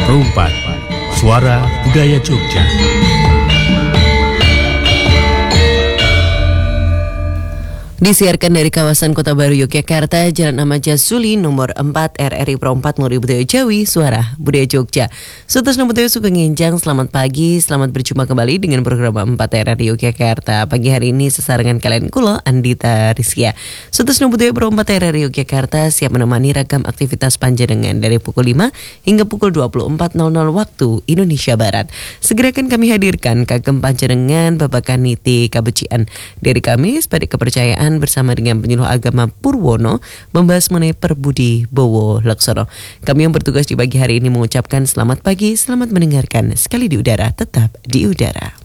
Perumpat, Suara Budaya Jogja. Disiarkan dari kawasan Kota Baru Yogyakarta, Jalan Ahmad Yazuli nomor 4 RRI Perumpat Nguri Budaya Jawi, Suara Budaya Jogja. Sutus Budaya Sugeng Nginjang, selamat pagi, selamat berjumpa kembali dengan program 4 RRI Yogyakarta. Pagi hari ini sesarengan kalian kulo Andita Rizkia. Sutus Budaya Perumpat RRI Yogyakarta siap menemani ragam aktivitas panjenengan dari pukul 5 hingga pukul 24.00 waktu Indonesia Barat. Segera akan kami hadirkan kagem panjenengan babakan niti kabecikan dari kami pada kepercayaan bersama dengan penyuluh agama Purwono membahas mengenai Perbudi Bowo Laksono. Kami yang bertugas di pagi hari ini mengucapkan selamat pagi, selamat mendengarkan. Sekali di udara, tetap di udara.